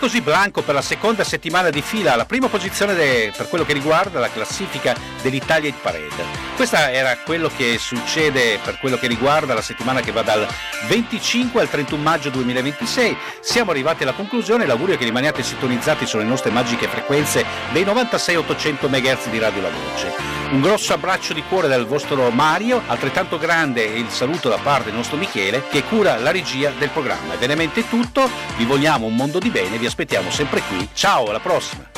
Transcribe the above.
così Blanco per la seconda settimana di fila alla prima posizione per quello che riguarda la classifica dell'Italia Hit Parade. Questa era quello che succede per quello che riguarda la settimana che va dal 25 al 31 maggio 2026. Siamo arrivati alla conclusione, l'augurio è che rimaniate sintonizzati sulle nostre magiche frequenze dei 96-800 MHz di Radio La Voce. Un grosso abbraccio di cuore dal vostro Mario, altrettanto grande il saluto da parte del nostro Michele che cura la regia del programma. È veramente tutto, vi vogliamo un mondo di bene, vi aspettiamo sempre qui. Ciao, alla prossima!